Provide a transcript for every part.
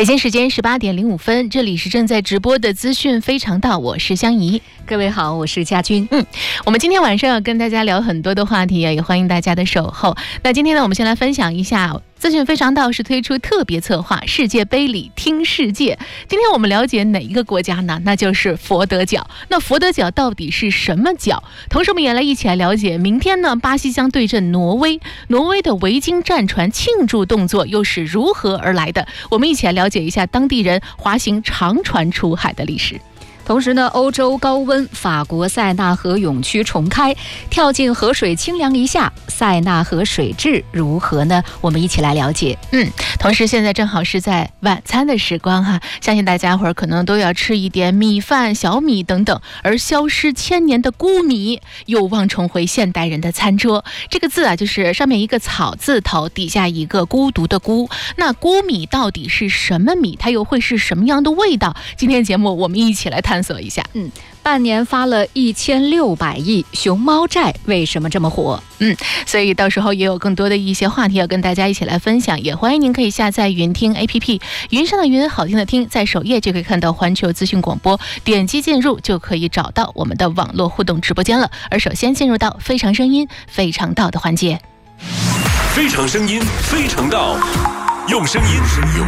北京时间18:05，这里是正在直播的资讯非常道，我是香怡。 各位好，我是佳君。 我们今天晚上要跟大家聊很多的话题，也欢迎大家的守候。那今天呢，我们先来分享一下资讯非常道是推出特别策划世界杯里听世界。今天我们了解哪一个国家呢？那就是佛得角。那佛得角到底是什么角？同时我们也一起来了解，明天呢，巴西将对阵挪威，挪威的维京战船庆祝动作又是如何而来的？我们一起来了解一下当地人滑行长船出海的历史。 同时呢，欧洲高温，法国塞纳河泳区重开，跳进河水清凉一下，塞纳河水质如何呢？我们一起来了解。 同时现在正好是在晚餐的时光哈，相信大家伙儿可能都要吃一点米饭、小米等等，而消失千年的菇米有望重回现代人的餐桌。这个字啊，就是上面一个草字头，底下一个孤独的孤。那菇米到底是什么米？它又会是什么样的味道？今天节目我们一起来探索一下。 半年发了1600亿，熊猫债为什么这么火？ 所以到时候也有更多的一些话题要跟大家一起来分享，也欢迎您可以下载云听 APP， 云上的云，好听的听，在首页就可以看到环球资讯广播，点击进入就可以找到我们的网络互动直播间了。而首先进入到非常声音非常道的环节。 非常声音非常道，用声音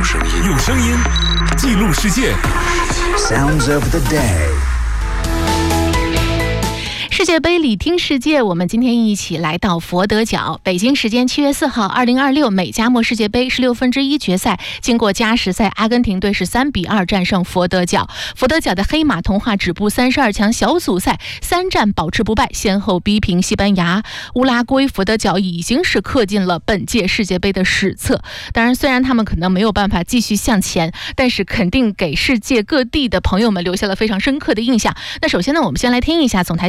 记录世界。 Sounds of the day。 世界杯里听世界，我们今天一起来到佛得角。北京时间7月4号，2026美加墨世界杯16分之一决赛，经过加时赛，阿根廷队是3比2战胜佛得角。佛得角的黑马童话止步32强小组赛，3战保持不败，先后逼平西班牙、乌拉圭。佛得角已经是刻进了本届世界杯的史册。当然，虽然他们可能没有办法继续向前，但是肯定给世界各地的朋友们留下了非常深刻的印象。那首先呢，我们先来听一下总台